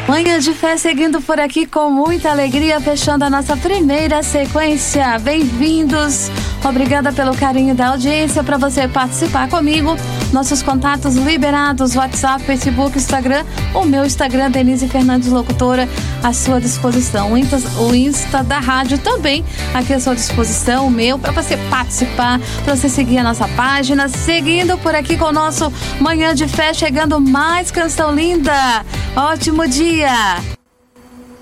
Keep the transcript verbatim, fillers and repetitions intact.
Manhã de Fé seguindo por aqui com muita alegria, fechando a nossa primeira sequência. Bem-vindos, obrigada pelo carinho da audiência. Para você participar comigo, nossos contatos liberados: WhatsApp, Facebook, Instagram. O meu Instagram, Denise Fernandes Locutora, à sua disposição. O Insta, o Insta da rádio também aqui à sua disposição, o meu, para você participar, para você seguir a nossa página. Seguindo por aqui com o nosso Manhã de Fé, chegando mais canção linda. Ótimo dia!